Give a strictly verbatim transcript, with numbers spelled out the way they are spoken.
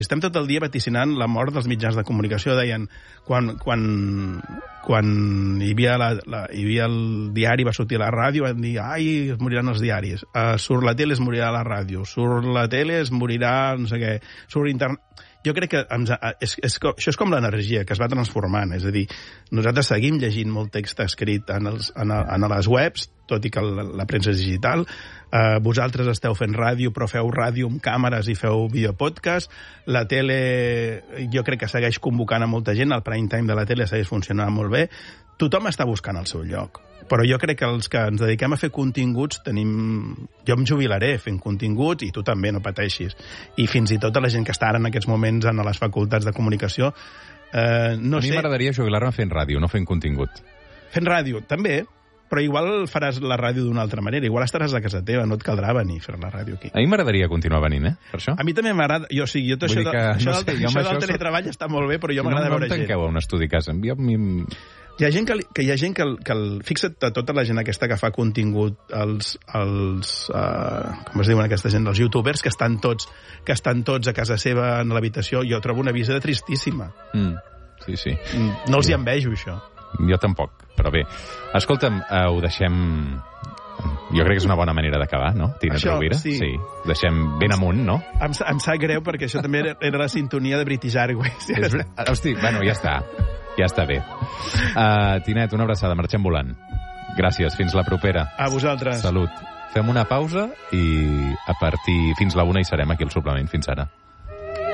Estem tot el dia vaticinant la mort dels mitjans de comunicació. Deien, quan, quan, quan hi, havia la, la, hi havia el diari, va sortir a la ràdio, van dir, ai, es moriran els diaris. Uh, surt la tele, es morirà la ràdio. Surt la tele, es morirà no sé què. Surt internet... Jo crec que ens, és, és, això és com l'energia, que es va transformant. És a dir, nosaltres seguim llegint molt text escrit en, els, en, en les webs, tot i que la, la premsa és digital. Uh, vosaltres esteu fent ràdio, però feu ràdio amb càmeres i feu videopodcast. La tele, jo crec que segueix convocant a molta gent. El prime time de la tele segueix funcionant molt bé. Tothom està buscant el seu lloc. Però jo crec que els que ens dediquem a fer continguts tenim... Jo em jubilaré fent continguts i tu també, no pateixis. I fins i tot a la gent que està ara en aquests moments en les facultats de comunicació, eh, no a sé... A mi m'agradaria jubilar-me fent ràdio, no fent contingut. Fent ràdio, també, però igual faràs la ràdio d'una altra manera. Igual estaràs a casa teva, no et caldrà venir a fer la ràdio aquí. A mi m'agradaria continuar venint, eh, per això. A mi també m'agrada... Jo, sí, jo, això, de, això, no sé, del, això del teletreball està molt bé, però jo m'agrada no, veure gent. No em tanqueu a un estudi a casa. Jo, mi... Hi ha gent que, que hi ha gent que, que el, fixa't a tota la gent aquesta que fa contingut, els, els uh, com es diuen aquesta gent, els youtubers que estan tots que estan tots a casa seva en l'habitació. Jo trobo una visita tristíssima. Mm, sí, sí. No els hi envejo, això. Jo tampoc, però bé. Escolta'm, uh, ho deixem... Jo crec que és una bona manera d'acabar, no? Tina Rovira? Sí. sí. Deixem ben amunt, no? Em, em sap greu perquè això també era, era la sintonia de British Airways. És... Hosti, bueno, ja està. Ja està bé. Uh, Tinet, una abraçada, marxem volant. Gràcies, fins la propera. A vosaltres. Salut. Fem una pausa i a partir fins la una hi serem aquí al suplement. Fins ara.